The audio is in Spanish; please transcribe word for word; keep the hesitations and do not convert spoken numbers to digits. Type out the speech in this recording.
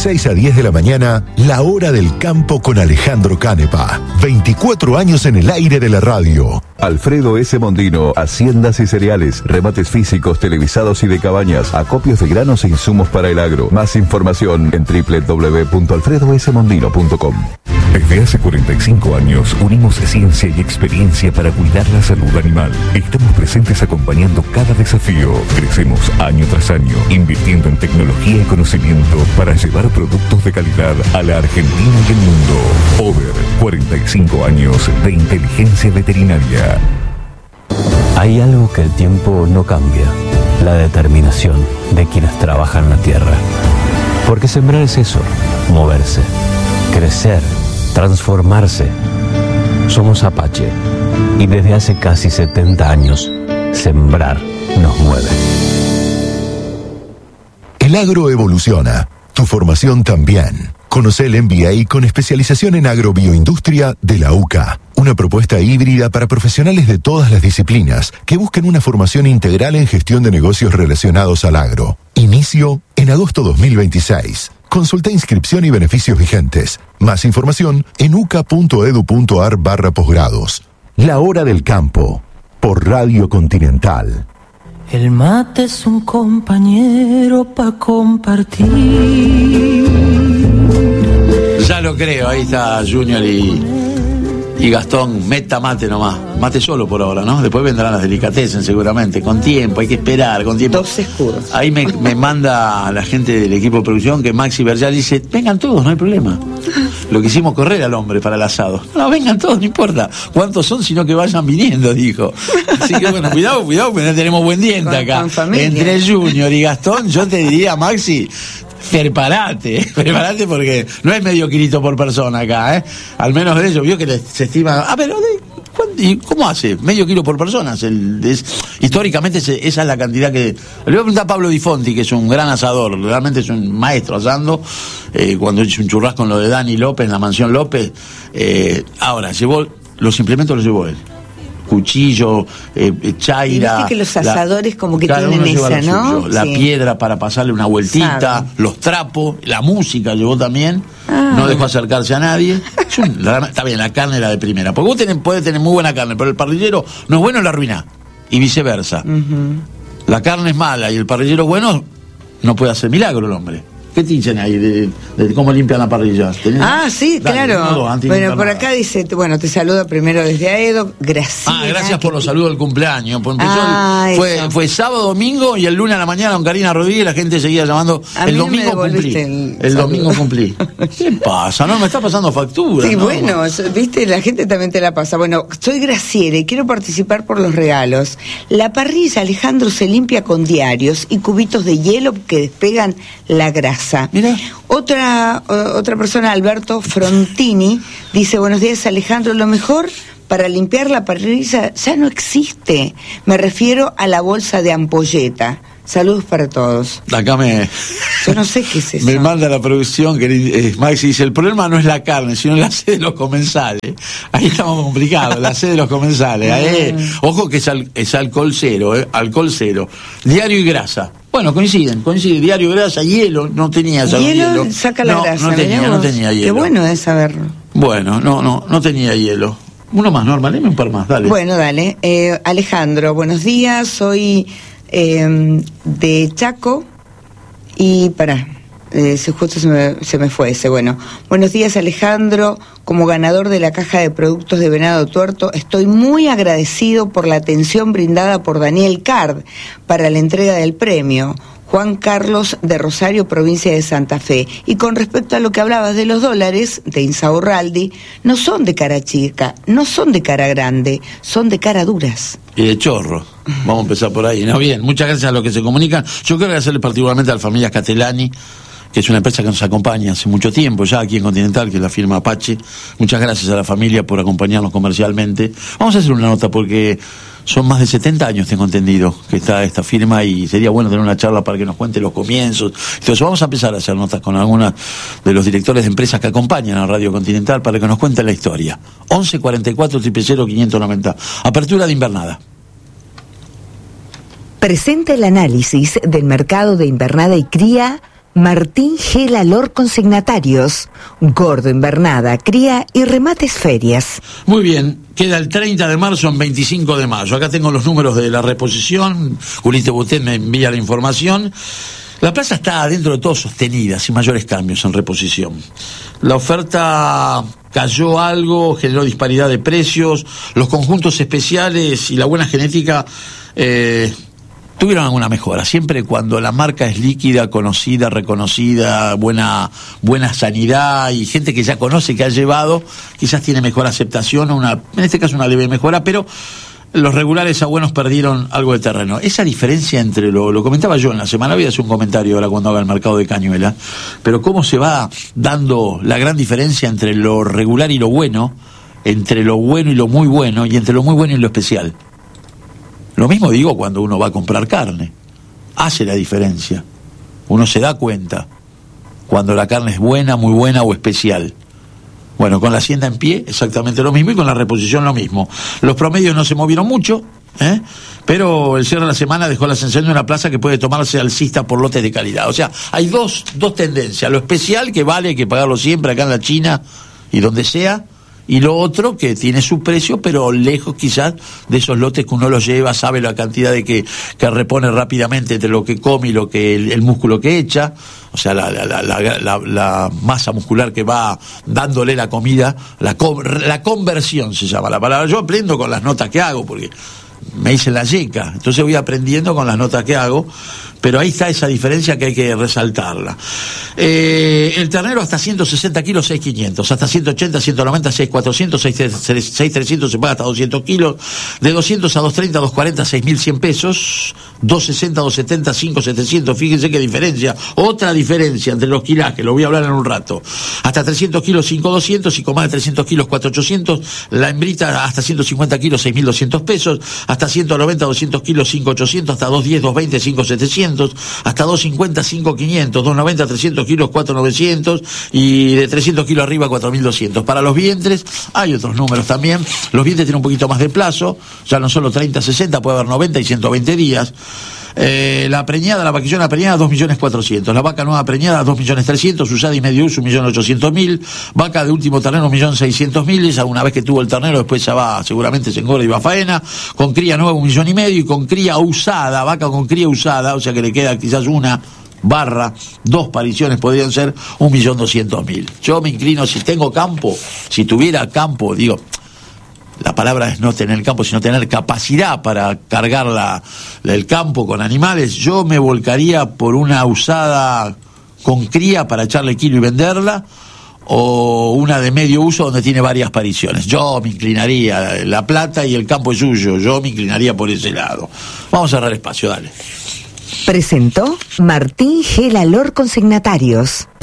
seis a diez de la mañana, La Hora del Campo con Alejandro Canepa. veinticuatro años en el aire de la radio. Alfredo S. Mondino, haciendas y cereales, remates físicos, televisados y de cabañas, acopios de granos e insumos para el agro. Más información en doble u doble u doble u punto alfredo s mondino punto com. Desde hace cuarenta y cinco años unimos ciencia y experiencia para cuidar la salud animal. Estamos presentes acompañando cada desafío. Crecemos año tras año, invirtiendo en tecnología y conocimiento para llevar productos de calidad a la Argentina y el mundo. Over, cuarenta y cinco años de inteligencia veterinaria. Hay algo que el tiempo no cambia: la determinación de quienes trabajan la tierra. Porque sembrar es eso, moverse, crecer, transformarse. Somos Apache y desde hace casi setenta años, sembrar nos mueve. El agro evoluciona, tu formación también. Conoce el M B A con especialización en agrobioindustria de la U C A. Una propuesta híbrida para profesionales de todas las disciplinas que buscan una formación integral en gestión de negocios relacionados al agro. Inicio en agosto dos mil veintiséis. Consulta inscripción y beneficios vigentes. Más información en uca.edu.ar barra posgrados. La Hora del Campo, por Radio Continental. El mate es un compañero pa' compartir. Ya lo creo, ahí está Junior y, y Gastón. Meta mate nomás. Mate solo por ahora, ¿no? Después vendrán las delicatessen seguramente. Con tiempo, hay que esperar, con tiempo. Dos escudos. Ahí me, me manda la gente del equipo de producción que Maxi Bergial dice: vengan todos, no hay problema. Lo que hicimos correr al hombre para el asado. No, vengan todos, no importa cuántos son, sino que vayan viniendo, dijo. Así que bueno, cuidado, cuidado, porque no tenemos buen diente acá. Entre Junior y Gastón, yo te diría, Maxi, prepárate, prepárate porque no es medio kilito por persona acá, ¿eh? Al menos de ellos, vio que se estima. Ah, pero ¿y cómo hace? Medio kilo por persona. Es el, es, históricamente esa es la cantidad que. Le voy a preguntar a Pablo Di Fonti, que es un gran asador, realmente es un maestro asando. Eh, cuando hizo un churrasco con lo de Dani López en la mansión López. Eh, ahora, llevó los implementos los llevó él. Cuchillo, eh, chaira. Y viste que los asadores la, como que tienen esa, ¿no? Suyo, la sí. piedra para pasarle una vueltita, Sabe. los trapos, la música llevó también. Ah. No dejó acercarse a nadie. Un, la, está bien, la carne era de primera. Porque vos tenés, podés tener muy buena carne, pero el parrillero no es bueno, la arruina. Y viceversa. Uh-huh. La carne es mala y el parrillero bueno, no puede hacer milagro el hombre. ¿Qué te dicen ahí de, de cómo limpian la parrilla? Ah, sí, Dale, claro. Dos, bueno, por acá dice, bueno, te saluda primero desde Aedo, gracias. Ah, gracias por los saludos del cumpleaños. Ah, fue, fue sábado, domingo y el lunes a la mañana con Karina Rodríguez la gente seguía llamando. A el domingo no cumplí. El, el domingo cumplí. ¿Qué pasa? No, me está pasando factura. Sí, ¿no? bueno, viste, la gente también te la pasa. Bueno, soy Graciela y quiero participar por los regalos. La parrilla, Alejandro, se limpia con diarios y cubitos de hielo que despegan la grasa. Mira. Otra, otra persona, Alberto Frontini, dice: buenos días, Alejandro, lo mejor para limpiar la parrilla ya no existe. Me refiero a la bolsa de ampolleta. Saludos para todos. Acá me... Yo no sé qué es eso. Me manda la producción, que eh, Maxi dice: el problema no es la carne, sino la sed de los comensales. Ahí estamos complicados, la sed de los comensales. Eh. Ojo que es, al, es alcohol cero, eh, alcohol cero. Diario y grasa. Bueno, coinciden, coinciden. Diario, grasa, hielo, no tenía ya hielo. hielo. Saca la no, grasa. No tenía, no tenía hielo. Qué bueno es saberlo. Bueno, no, no, no tenía hielo. Uno más, normal, dame un par más, dale. Bueno, dale. Eh, Alejandro, buenos días, soy eh, de Chaco y para... Eh, justo se me, se me fue ese, bueno. Buenos días, Alejandro. Como ganador de la caja de productos de Venado Tuerto, estoy muy agradecido por la atención brindada por Daniel Card para la entrega del premio. Juan Carlos de Rosario, provincia de Santa Fe. Y con respecto a lo que hablabas de los dólares, de Insaurraldi, no son de cara chica, no son de cara grande, son de cara duras. Y de chorro. Vamos a empezar por ahí. No, bien, muchas gracias a los que se comunican. Yo quiero agradecerle particularmente a la familia Castellani, que es una empresa que nos acompaña hace mucho tiempo ya aquí en Continental, que es la firma Apache. Muchas gracias a la familia por acompañarnos comercialmente. Vamos a hacer una nota porque son más de setenta años, tengo entendido, que está esta firma y sería bueno tener una charla para que nos cuente los comienzos. Entonces vamos a empezar a hacer notas con algunos de los directores de empresas que acompañan a Radio Continental para que nos cuenten la historia. once cuarenta y cuatro, cero cero, quinientos noventa. Apertura de invernada. Presenta el análisis del mercado de invernada y cría Martín G. Lalor Consignatarios, Gordo Invernada, Cría y Remates Ferias. Muy bien, queda el treinta de marzo en veinticinco de mayo. Acá tengo los números de la reposición. Julito Butet me envía la información. La plaza está dentro de todo sostenida, sin mayores cambios en reposición. La oferta cayó algo, generó disparidad de precios. Los conjuntos especiales y la buena genética eh, tuvieron alguna mejora. Siempre cuando la marca es líquida, conocida, reconocida, buena buena sanidad y gente que ya conoce, que ha llevado, quizás tiene mejor aceptación, una, en este caso una leve mejora, pero los regulares a buenos perdieron algo de terreno. Esa diferencia entre, lo, lo comentaba yo en la semana, voy a hacer un comentario ahora cuando haga el mercado de Cañuela, pero cómo se va dando la gran diferencia entre lo regular y lo bueno, entre lo bueno y lo muy bueno, y entre lo muy bueno y lo especial. Lo mismo digo cuando uno va a comprar carne. Hace la diferencia. Uno se da cuenta cuando la carne es buena, muy buena o especial. Bueno, con la hacienda en pie exactamente lo mismo y con la reposición lo mismo. Los promedios no se movieron mucho, ¿eh? Pero el cierre de la semana dejó la sensación de una plaza que puede tomarse alcista por lotes de calidad. O sea, hay dos, dos tendencias. Lo especial, que vale, hay que pagarlo siempre acá en la China y donde sea, y lo otro que tiene su precio, pero lejos quizás de esos lotes que uno los lleva, sabe la cantidad de que, que repone rápidamente entre lo que come y lo que el, el músculo que echa, o sea, la, la, la, la, la, la masa muscular que va dándole la comida, la, la conversión se llama la palabra. Yo aprendo con las notas que hago, porque me hice la yeca, entonces voy aprendiendo con las notas que hago, pero ahí está esa diferencia que hay que resaltarla. Eh, el ternero hasta ciento sesenta kilos, seis mil quinientos, hasta ciento ochenta, ciento noventa, seis mil cuatrocientos, seis mil trescientos se paga hasta doscientos kilos, de doscientos a doscientos treinta, doscientos cuarenta, seis mil cien pesos, doscientos sesenta, doscientos setenta, cinco mil setecientos, fíjense qué diferencia, otra diferencia entre los kilajes, lo voy a hablar en un rato, hasta trescientos kilos, cinco mil doscientos, y con más de trescientos kilos, cuatro mil ochocientos, la hembrita hasta ciento cincuenta kilos, seis mil doscientos pesos, hasta ciento noventa, doscientos kilos, cinco mil ochocientos, hasta doscientos diez, doscientos veinte, cinco mil setecientos, hasta doscientos cincuenta, cinco mil quinientos, doscientos noventa, trescientos kilos, cuatro mil novecientos, y de trescientos kilos arriba, cuatro mil doscientos. Para los vientres hay otros números también. Los vientres tienen un poquito más de plazo, ya no solo treinta, sesenta, puede haber noventa y ciento veinte días. Eh, la preñada, la vaquillona preñada, dos millones cuatrocientos. La vaca nueva preñada, dos millones trescientos. Usada y medio uso, un millón ochocientos mil. Vaca de último ternero, un millón seiscientos mil. Esa una vez que tuvo el ternero, después ya va, seguramente se engorda y va a faena. Con cría nueva, un millón y medio. Y con cría usada, vaca con cría usada, o sea que le queda quizás una barra, dos pariciones podrían ser un millón doscientos mil. Yo me inclino, si tengo campo, si tuviera campo, digo, la palabra es no tener campo, sino tener capacidad para cargar la, el campo con animales, yo me volcaría por una usada con cría para echarle kilo y venderla, o una de medio uso donde tiene varias pariciones. Yo me inclinaría, la plata y el campo es suyo, yo me inclinaría por ese lado. Vamos a cerrar espacio, dale. Presentó Martín G. Lalor Consignatarios.